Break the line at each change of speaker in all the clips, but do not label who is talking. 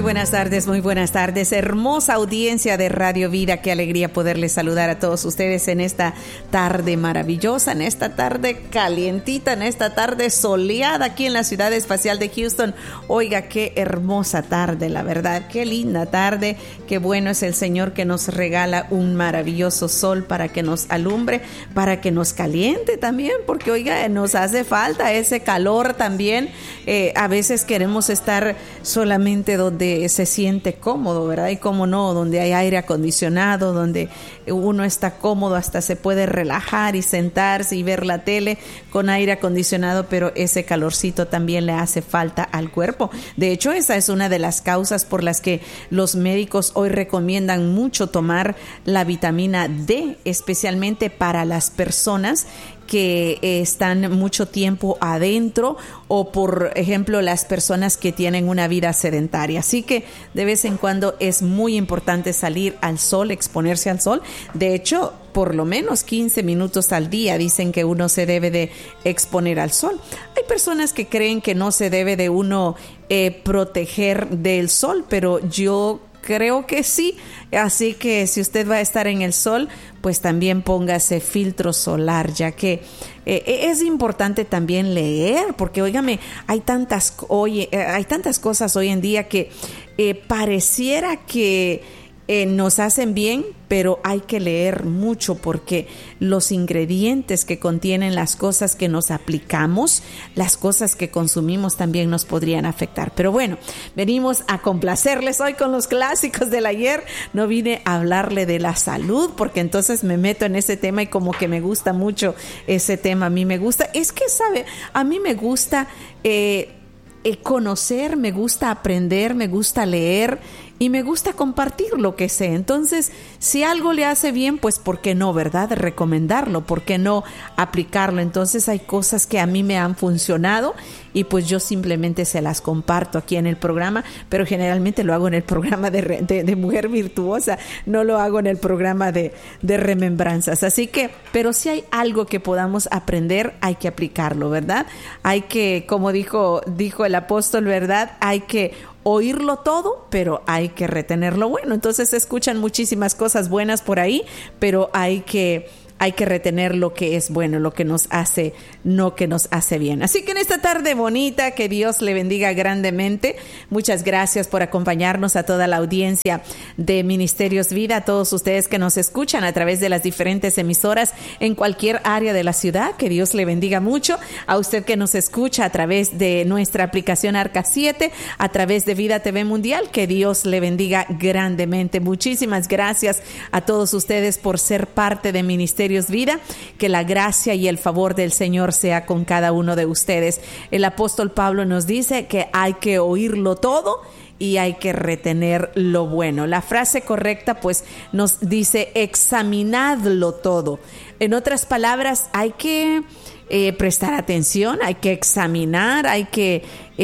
muy buenas tardes. Hermosa audiencia de Radio Vida. Qué alegría poderles saludar a todos ustedes en esta tarde maravillosa, en esta tarde calientita, en esta tarde soleada aquí en la ciudad espacial de Houston. Oiga, qué hermosa tarde, la verdad, qué linda tarde. Qué bueno es el Señor que nos regala un maravilloso sol para que nos alumbre, para que nos caliente también, porque oiga, nos hace falta ese calor también. A veces queremos estar solamente donde se siente cómodo, ¿verdad? Y cómo no, donde hay aire acondicionado, donde uno está cómodo, hasta se puede relajar y sentarse y ver la tele con aire acondicionado, pero ese calorcito también le hace falta al cuerpo. De hecho, esa es una de las causas por las que los médicos hoy recomiendan mucho tomar la vitamina D, especialmente para las personas que están mucho tiempo adentro, o por ejemplo las personas que tienen una vida sedentaria. Así que de vez en cuando es muy importante salir al sol, exponerse al sol. De hecho, por lo menos 15 minutos al día dicen que uno se debe de exponer al sol. Hay personas que creen que no se debe de uno proteger del sol, pero yo creo que sí, así que si usted va a estar en el sol, pues también póngase filtro solar, ya que es importante también leer, porque óigame, hay tantas cosas hoy en día que pareciera que nos hacen bien, pero hay que leer mucho, porque los ingredientes que contienen las cosas que nos aplicamos, las cosas que consumimos también nos podrían afectar. Pero bueno, venimos a complacerles hoy con los clásicos del ayer. No vine a hablarle de la salud, porque entonces me meto en ese tema y como que me gusta mucho ese tema. A mí me gusta, es que sabe, a mí me gusta conocer, me gusta aprender, me gusta leer y me gusta compartir lo que sé. Entonces, si algo le hace bien, pues ¿por qué no, verdad? Recomendarlo, ¿por qué no aplicarlo? Entonces hay cosas que a mí me han funcionado y pues yo simplemente se las comparto aquí en el programa, pero generalmente lo hago en el programa de Mujer Virtuosa, no lo hago en el programa de Remembranzas. Así que, pero si hay algo que podamos aprender, hay que aplicarlo, ¿verdad? Hay que, como dijo el apóstol, ¿verdad? Hay que oírlo todo, pero hay que retener lo bueno. Entonces se escuchan muchísimas cosas buenas por ahí, pero hay que retener lo que es bueno, lo que nos hace, no que nos hace bien. Así que en esta tarde bonita, que Dios le bendiga grandemente. Muchas gracias por acompañarnos, a toda la audiencia de Ministerios Vida, a todos ustedes que nos escuchan a través de las diferentes emisoras en cualquier área de la ciudad. Que Dios le bendiga mucho. A usted que nos escucha a través de nuestra aplicación Arca 7, a través de Vida TV Mundial, que Dios le bendiga grandemente. Muchísimas gracias a todos ustedes por ser parte de Ministerios Vida. Que la gracia y el favor del Señor sea con cada uno de ustedes. El apóstol Pablo nos dice que hay que oírlo todo y hay que retener lo bueno. La frase correcta pues nos dice examinadlo todo. En otras palabras, hay que prestar atención, hay que examinar, hay que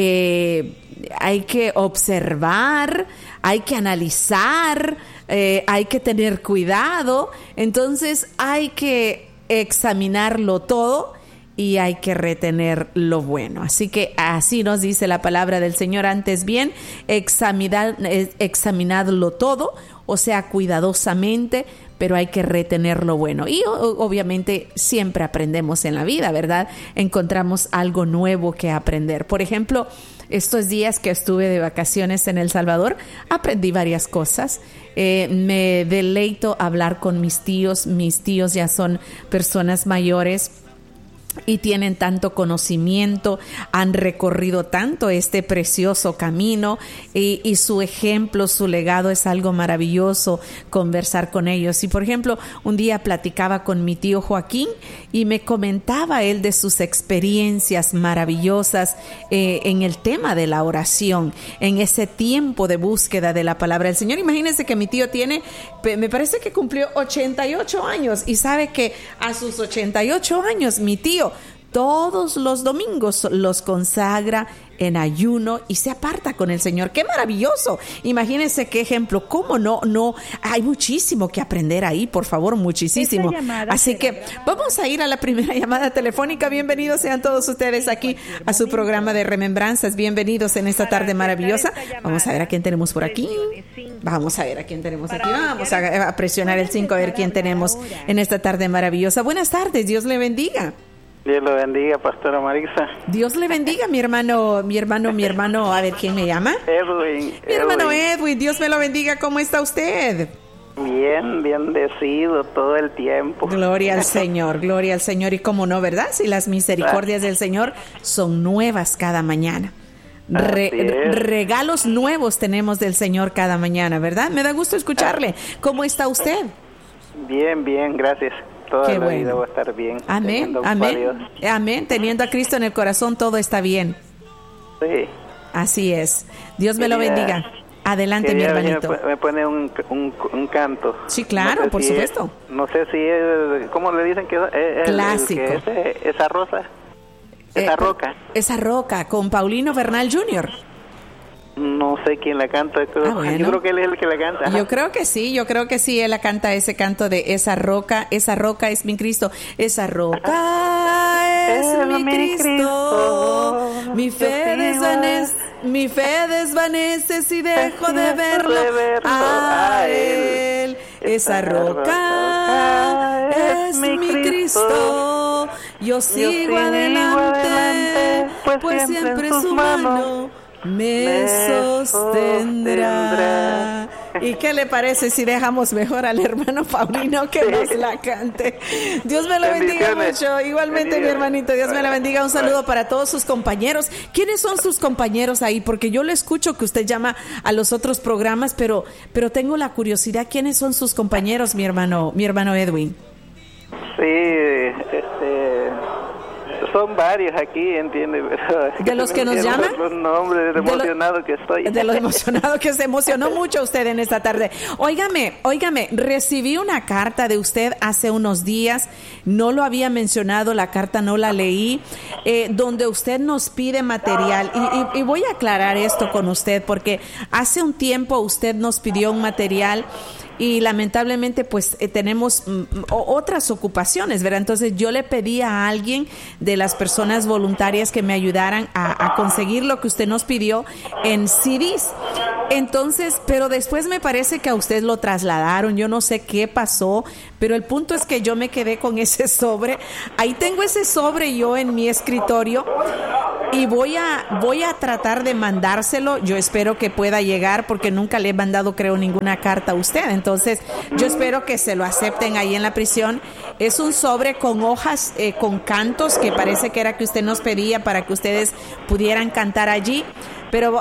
observar, hay que analizar, hay que tener cuidado. Entonces hay que examinarlo todo y hay que retener lo bueno. Así que así nos dice la palabra del Señor. Antes bien, examinadlo todo, o sea, cuidadosamente, pero hay que retener lo bueno. Y obviamente siempre aprendemos en la vida, ¿verdad? Encontramos algo nuevo que aprender. Por ejemplo, estos días que estuve de vacaciones en El Salvador, aprendí varias cosas. Me deleito hablar con mis tíos. Mis tíos ya son personas mayores y tienen tanto conocimiento, han recorrido tanto este precioso camino y su ejemplo, su legado es algo maravilloso conversar con ellos. Y por ejemplo, un día platicaba con mi tío Joaquín y me comentaba él de sus experiencias maravillosas en el tema de la oración, en ese tiempo de búsqueda de la palabra del Señor. Imagínense que mi tío me parece que cumplió 88 años y sabe que a sus 88 años mi tío todos los domingos los consagra en ayuno y se aparta con el Señor. ¡Qué maravilloso! Imagínense qué ejemplo. ¿Cómo no? Hay muchísimo que aprender ahí, por favor, muchísimo. Así que vamos a ir a la primera llamada telefónica. Bienvenidos sean todos ustedes aquí a su programa de remembranzas. Bienvenidos en esta tarde maravillosa. Vamos a ver a quién tenemos por aquí. Vamos a ver a quién tenemos aquí. Vamos a presionar el 5 a ver quién tenemos en esta tarde maravillosa. Buenas tardes, Dios le bendiga.
Dios lo bendiga, Pastora Marisa.
Dios le bendiga, mi hermano, a ver, ¿quién me llama?
Edwin.
Mi hermano Edwin, Dios me lo bendiga, ¿cómo está usted?
Bien, bendecido todo el tiempo.
Gloria al Señor, y cómo no, ¿verdad? Si las misericordias del Señor son nuevas cada mañana. Regalos nuevos tenemos del Señor cada mañana, ¿verdad? Me da gusto escucharle. ¿Cómo está usted?
Bien, gracias. Toda
Qué
la
bueno.
vida va a estar bien.
Amén. Amén. Teniendo a Cristo en el corazón, todo está bien.
Sí.
Así es. Dios me lo bendiga. Adelante, mi hermanito.
Me pone un canto.
Sí, claro, por supuesto.
No sé si es, ¿cómo le dicen que es?
Clásico.
Esa rosa. Esa roca.
Esa roca, con Paulino Bernal Jr.
No sé quién la canta.
Bueno.
Yo creo que él es el que la canta.
Yo creo que sí, él la canta ese canto de esa roca es mi Cristo, esa roca es mi Cristo, mi fe desvanece si dejo de verlo a él, esa roca es mi Cristo, yo sigo adelante, pues siempre su mano me sostendrá. ¿Y qué le parece si dejamos mejor al hermano Paulino que nos la cante? Dios me lo bendiga mucho. Igualmente, mi hermanito, Dios me la bendiga. Un saludo para todos sus compañeros. ¿Quiénes son sus compañeros ahí? Porque yo le escucho que usted llama a los otros programas, pero tengo la curiosidad. ¿Quiénes son sus compañeros, mi hermano Edwin?
Sí, son varios aquí, ¿entiende?
¿De los que nos llaman?
Los nombres, de lo emocionado que estoy.
De lo emocionado que se emocionó mucho usted en esta tarde. Óigame, recibí una carta de usted hace unos días, no lo había mencionado, la carta no la leí, donde usted nos pide material. Y voy a aclarar esto con usted, porque hace un tiempo usted nos pidió un material y lamentablemente pues tenemos otras ocupaciones, ¿verdad? Entonces yo le pedí a alguien de las personas voluntarias que me ayudaran a conseguir lo que usted nos pidió en CDs. Entonces, pero después me parece que a usted lo trasladaron, yo no sé qué pasó, pero el punto es que yo me quedé con ese sobre. Ahí tengo ese sobre yo en mi escritorio y voy a tratar de mandárselo. Yo espero que pueda llegar porque nunca le he mandado, creo, ninguna carta a usted. Entonces, yo espero que se lo acepten ahí en la prisión. Es un sobre con hojas, con cantos, que parece que era que usted nos pedía para que ustedes pudieran cantar allí. Pero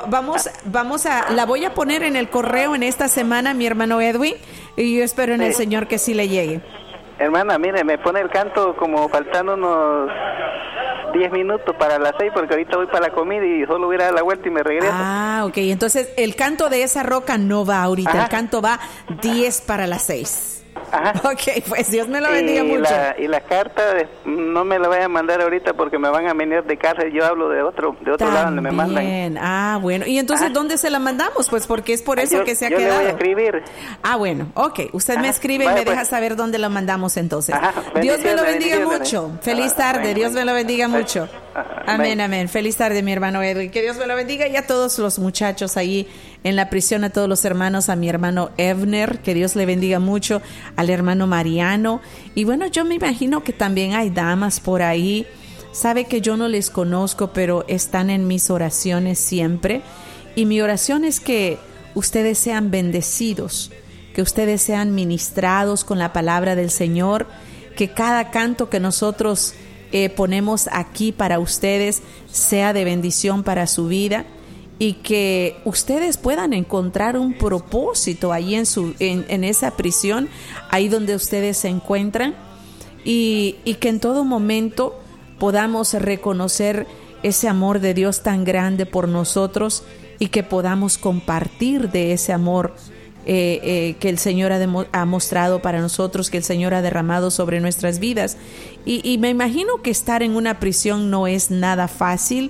la voy a poner en el correo en esta semana, mi hermano Edwin, y yo espero en el Señor que sí le llegue.
Hermana, mire, me pone el canto como faltando unos 10 minutos para las 6, porque ahorita voy para la comida y solo voy a dar la vuelta y me regreso.
Ah, ok. Entonces, el canto de esa roca no va ahorita. Ajá. El canto va 10 para las 6. Ajá. Ok, pues Dios me lo bendiga mucho.
La carta no me la vayan a mandar ahorita porque me van a venir de cárcel. Yo hablo de otro lado donde me mandan.
Ah, bueno. ¿Y entonces dónde se la mandamos? Pues porque es por eso que se ha quedado.
Yo le voy a escribir.
Ah, bueno. Ok. Usted me escribe y me deja saber dónde la mandamos entonces. Dios me lo bendiga mucho. Feliz tarde. Dios me lo bendiga mucho. Amén, amén. Feliz tarde, mi hermano Edwin. Que Dios me lo bendiga y a todos los muchachos ahí en la prisión, a todos los hermanos, a mi hermano Evner, que Dios le bendiga mucho, al hermano Mariano. Y bueno, yo me imagino que también hay damas por ahí. Sabe que yo no les conozco, pero están en mis oraciones siempre. Y mi oración es que ustedes sean bendecidos, que ustedes sean ministrados con la palabra del Señor, que cada canto que nosotros ponemos aquí para ustedes sea de bendición para su vida y que ustedes puedan encontrar un propósito ahí en esa prisión, ahí donde ustedes se encuentran y que en todo momento podamos reconocer ese amor de Dios tan grande por nosotros y que podamos compartir de ese amor que el Señor ha mostrado para nosotros, que el Señor ha derramado sobre nuestras vidas. Y me imagino que estar en una prisión no es nada fácil.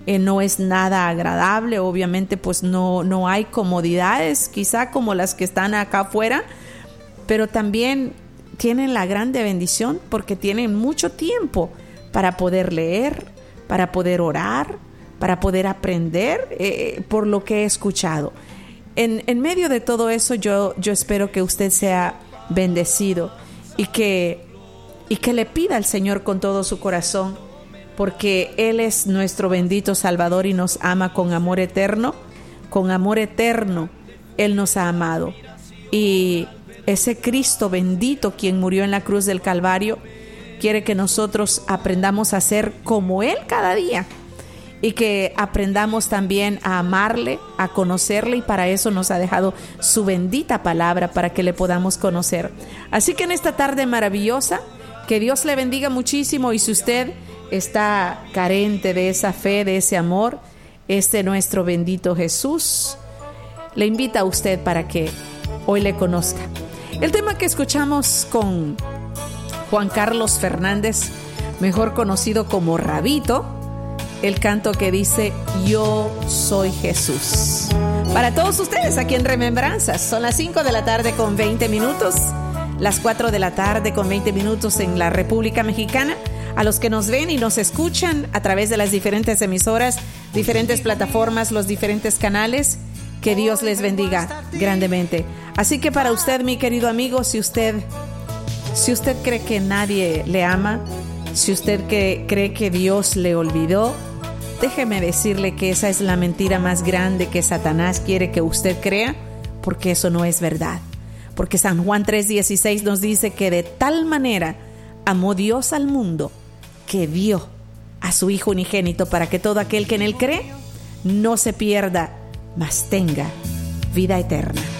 no es nada agradable, obviamente pues no hay comodidades quizá como las que están acá afuera, pero también tienen la grande bendición porque tienen mucho tiempo para poder leer, para poder orar, para poder aprender por lo que he escuchado. En medio de todo eso yo espero que usted sea bendecido y que le pida al Señor con todo su corazón, porque Él es nuestro bendito Salvador y nos ama con amor eterno. Con amor eterno Él nos ha amado. Y ese Cristo bendito, quien murió en la cruz del Calvario, quiere que nosotros aprendamos a ser como Él cada día. Y que aprendamos también a amarle, a conocerle, y para eso nos ha dejado su bendita palabra para que le podamos conocer. Así que en esta tarde maravillosa, que Dios le bendiga muchísimo, y si usted está carente de esa fe, de ese amor, nuestro bendito Jesús le invita a usted para que hoy le conozca. El tema que escuchamos con Juan Carlos Fernández, mejor conocido como Rabito, el canto que dice Yo soy Jesús. Para todos ustedes aquí en Remembranzas, son las 5 de la tarde con 20 minutos, las 4 de la tarde con 20 minutos en la República Mexicana. A los que nos ven y nos escuchan a través de las diferentes emisoras, diferentes plataformas, los diferentes canales, que Dios les bendiga grandemente. Así que para usted, mi querido amigo, si usted cree que nadie le ama, si usted cree que Dios le olvidó, déjeme decirle que esa es la mentira más grande que Satanás quiere que usted crea, porque eso no es verdad. Porque San Juan 3:16 nos dice que de tal manera amó Dios al mundo que dio a su Hijo unigénito para que todo aquel que en Él cree no se pierda, mas tenga vida eterna.